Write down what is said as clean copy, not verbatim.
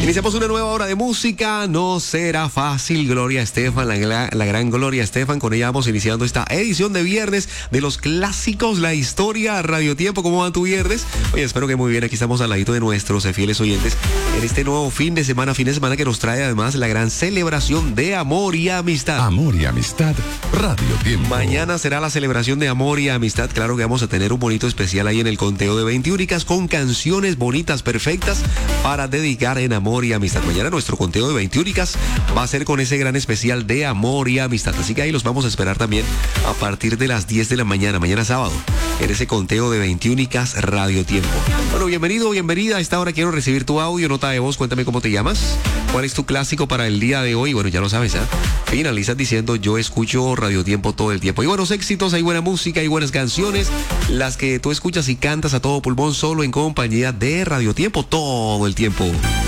Iniciamos una nueva hora de música, no será fácil. Gloria Estefan, la gran Gloria Estefan, con ella vamos iniciando esta edición de viernes de los clásicos, la historia, Radio Tiempo. ¿Cómo va tu viernes? Oye, espero que muy bien, aquí estamos al ladito de nuestros fieles oyentes en este nuevo fin de semana que nos trae además la gran celebración de amor y amistad. Amor y amistad, Radio Tiempo. Mañana será la celebración de amor y amistad. Claro que vamos a tener un bonito especial ahí en el conteo de 20 únicas con canciones bonitas, perfectas para dedicar en amor y amistad. Mañana nuestro conteo de 20 únicas va a ser con ese gran especial de amor y amistad. Así que ahí los vamos a esperar también a partir de las 10 de la mañana, mañana sábado, en ese conteo de 20 únicas Radio Tiempo. Bueno, bienvenido, bienvenida. A esta hora quiero recibir tu audio, nota de voz. Cuéntame cómo te llamas, cuál es tu clásico para el día de hoy. Bueno, ya lo sabes, ¿eh? Finalizas diciendo: yo escucho Radio Tiempo todo el tiempo. Hay buenos éxitos, hay buena música, hay buenas canciones, las que tú escuchas y cantas a todo pulmón solo en compañía de Radio Tiempo todo el tiempo.